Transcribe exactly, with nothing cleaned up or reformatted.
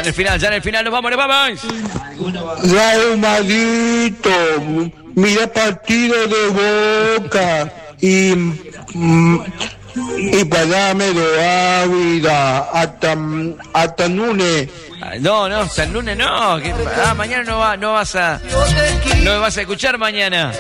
en el final, ya en el final, nos vamos, nos vamos. Real Madridito, mira partido de Boca y mm, y parámelo Ávila hasta hasta lunes. No, no, hasta el lunes no. Que, ah, mañana no va, no vas a, no me vas a escuchar mañana.